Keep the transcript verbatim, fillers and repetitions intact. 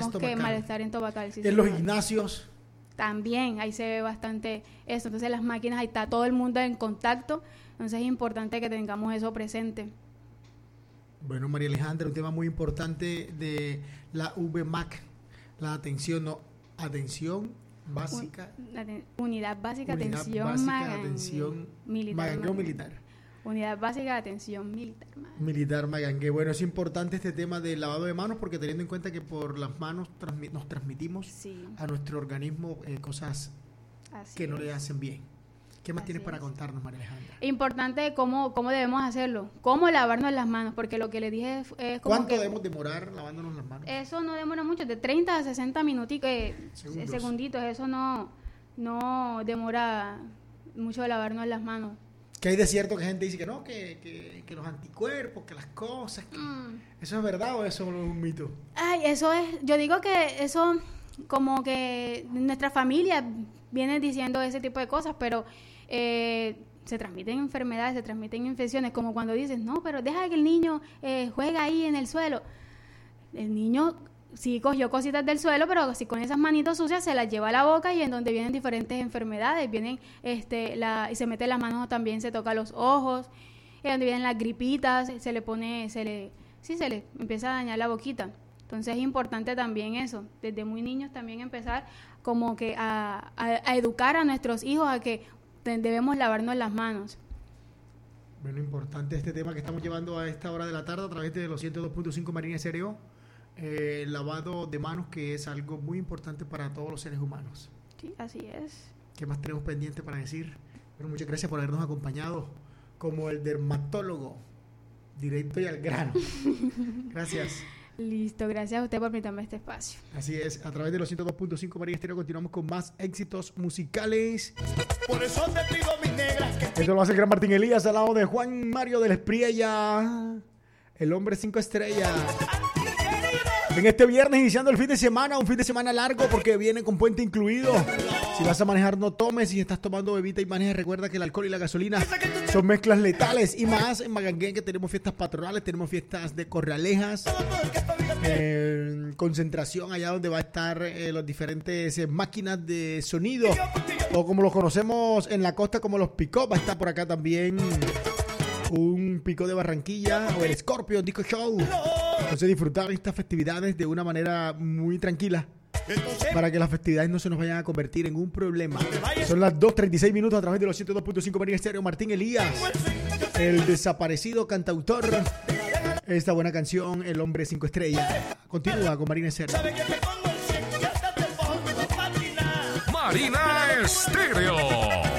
estomacal. que malestar estomacal. Sí, en sí, los sí. gimnasios. También ahí se ve bastante eso. Entonces las máquinas, ahí está todo el mundo en contacto. Entonces es importante que tengamos eso presente. Bueno, María Alejandra, un tema muy importante de la V M A C, la atención, no, atención básica. Un, unidad básica de unidad atención, básica, Magangue, atención militar. Magangue o militar. Unidad básica de atención militar. Magangue. Militar Magangue. Bueno, es importante este tema del lavado de manos porque teniendo en cuenta que por las manos transmi- nos transmitimos Sí. a nuestro organismo eh, cosas Así que no es. le hacen bien. ¿Qué más Así tienes para es. contarnos, María Alejandra? Importante cómo, cómo debemos hacerlo, cómo lavarnos las manos, porque lo que les dije es, es como ¿Cuánto que debemos demorar lavándonos las manos? eso no demora mucho, de treinta a sesenta minuticos, eh, Segundos. segunditos, eso no, no demora mucho de lavarnos las manos. Que hay de cierto que gente dice que no, que, que, que los anticuerpos, que las cosas, que Mm. ¿eso es verdad o eso es un mito? Ay, eso es, yo digo que eso como que nuestra familia viene diciendo ese tipo de cosas, pero eh, se transmiten enfermedades, se transmiten infecciones, como cuando dices, no, pero deja que el niño eh, juegue ahí en el suelo. El niño sí cogió cositas del suelo, pero si con esas manitos sucias se las lleva a la boca y en donde vienen diferentes enfermedades, vienen este la y se mete las manos también, se toca los ojos, y donde vienen las gripitas, se le pone, se le, sí se le empieza a dañar la boquita. Entonces es importante también eso, desde muy niños también empezar como que a, a, a educar a nuestros hijos a que te- debemos lavarnos las manos. Bueno, importante este tema que estamos llevando a esta hora de la tarde a través de los ciento dos punto cinco Marina Estéreo, eh, el lavado de manos, que es algo muy importante para todos los seres humanos. Sí, así es. ¿Qué más tenemos pendiente para decir? Bueno, muchas gracias por habernos acompañado como el dermatólogo, directo y al grano. Gracias. Listo, gracias a usted por brindarme este espacio. Así es, a través de los ciento dos punto cinco María Estéreo continuamos con más éxitos musicales. Por eso te pido, mi negra, que Esto lo hace el gran Martín Elías al lado de Juan Mario del Espriella, el hombre cinco estrellas. En este viernes iniciando el fin de semana, un fin de semana largo porque viene con puente incluido. Si vas a manejar, no tomes. Si estás tomando bebida y manejas, recuerda que el alcohol y la gasolina son mezclas letales. Y más en Magangue, que tenemos fiestas patronales, tenemos fiestas de corralejas, eh, concentración allá donde va a estar eh, las diferentes eh, máquinas de sonido, o como los conocemos en la costa como los pick-up. Va a estar por acá también un pico de Barranquilla o el Scorpio Disco Show. Entonces disfrutar estas festividades de una manera muy tranquila para que las festividades no se nos vayan a convertir en un problema. Son las dos treinta y seis minutos a través de los ciento dos punto cinco Marina Estéreo. Martín Elías, el desaparecido cantautor. Esta buena canción, El hombre cinco estrellas. Continúa con Marina Estéreo. sabe que te pongo el cien y hasta te pongo a patinar. Marina Estéreo.